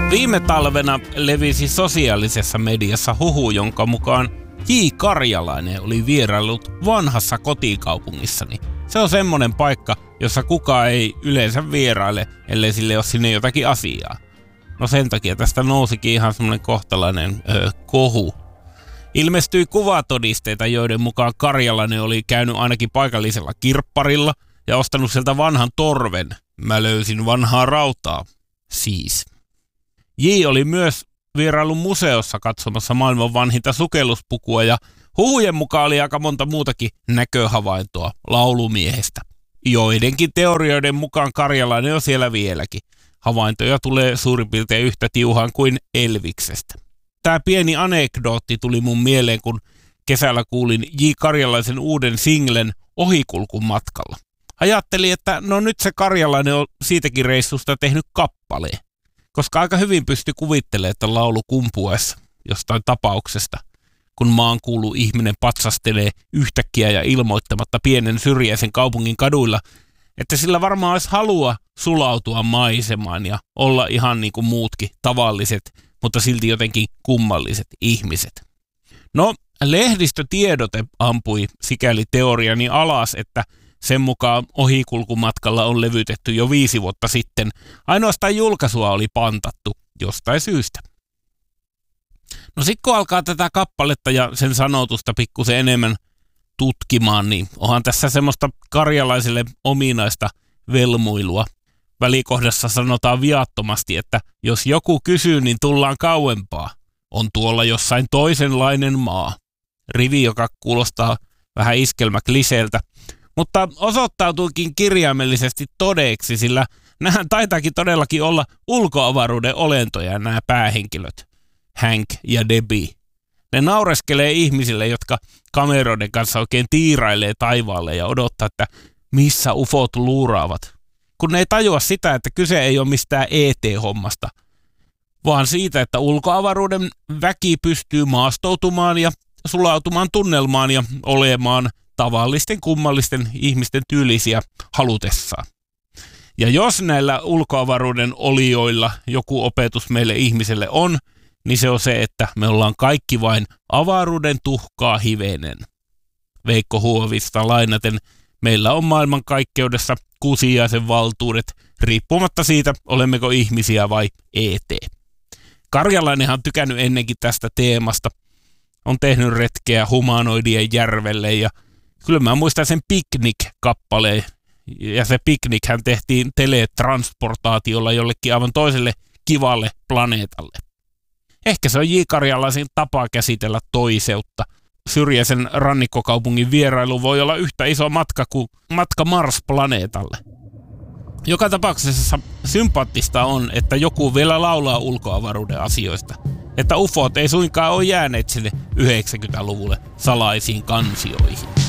Viime talvena levisi sosiaalisessa mediassa huhu, jonka mukaan J. Karjalainen oli vieraillut vanhassa kotikaupungissani. Se on semmonen paikka, jossa kukaan ei yleensä vieraile, ellei sille ole sinne jotakin asiaa. No sen takia tästä nousikin ihan semmonen kohtalainen kohu. Ilmestyi kuvatodisteita, joiden mukaan Karjalainen oli käynyt ainakin paikallisella kirpparilla ja ostanut sieltä vanhan torven. Mä löysin vanhaa rautaa. Siis. J. oli myös vierailun museossa katsomassa maailman vanhinta sukelluspukua ja huhujen mukaan oli aika monta muutakin näköhavaintoa laulumiehestä. Joidenkin teorioiden mukaan Karjalainen on siellä vieläkin. Havaintoja tulee suurin piirtein yhtä tiuhaan kuin Elviksestä. Tämä pieni anekdootti tuli mun mieleen, kun kesällä kuulin J. Karjalaisen uuden singlen Ohikulkun matkalla. Ajattelin, että no nyt se Karjalainen on siitäkin reissusta tehnyt kappaleen. Koska aika hyvin pystyi kuvittelemaan, että laulu kumpuessa jostain tapauksesta, kun maan kuuluu ihminen patsastelee yhtäkkiä ja ilmoittamatta pienen syrjäisen kaupungin kaduilla, että sillä varmaan olisi halua sulautua maisemaan ja olla ihan niin kuin muutkin tavalliset, mutta silti jotenkin kummalliset ihmiset. No, lehdistötiedote ampui sikäli teoriani alas, että sen mukaan Ohikulkumatkalla on levytetty jo 5 vuotta sitten. Ainoastaan julkaisua oli pantattu jostain syystä. No sit kun alkaa tätä kappaletta ja sen sanotusta pikkusen enemmän tutkimaan, niin onhan tässä semmoista karjalaiselle ominaista velmuilua. Välikohdassa sanotaan viattomasti, että jos joku kysyy, niin tullaan kauempaa. On tuolla jossain toisenlainen maa. Rivi, joka kuulostaa vähän iskelmäkliseeltä. Mutta osoittautuikin kirjaimellisesti todeksi, sillä nämähän taitaakin todellakin olla ulkoavaruuden olentoja nämä päähenkilöt, Hank ja Debbie. Ne naureskelee ihmisille, jotka kameroiden kanssa oikein tiirailee taivaalle ja odottaa, että missä ufot luuraavat. Kun ne ei tajua sitä, että kyse ei ole mistään ET-hommasta, vaan siitä, että ulkoavaruuden väki pystyy maastoutumaan ja sulautumaan tunnelmaan ja olemaan tavallisten kummallisten ihmisten tyylisiä halutessaan. Ja jos näillä ulkoavaruuden olioilla joku opetus meille ihmiselle on, niin se on se, että me ollaan kaikki vain avaruuden tuhkaa hivenen. Veikko Huovista lainaten, meillä on maailmankaikkeudessa kusiaisen valtuudet, riippumatta siitä, olemmeko ihmisiä vai ET. Karjalainenhan on tykännyt ennenkin tästä teemasta. On tehnyt retkeä humanoidien järvelle ja kyllä mä muistan sen Picnic-kappaleen. Ja se Picnichän tehtiin teletransportaatiolla jollekin aivan toiselle kivalle planeetalle. Ehkä se on J. Karjalaisen tapa käsitellä toiseutta. Syrjäisen rannikkokaupungin vierailu voi olla yhtä iso matka kuin matka Mars-planeetalle. Joka tapauksessa sympaattista on, että joku vielä laulaa ulkoavaruuden asioista. Että ufot ei suinkaan ole jääneet sinne 90-luvulle salaisiin kansioihin.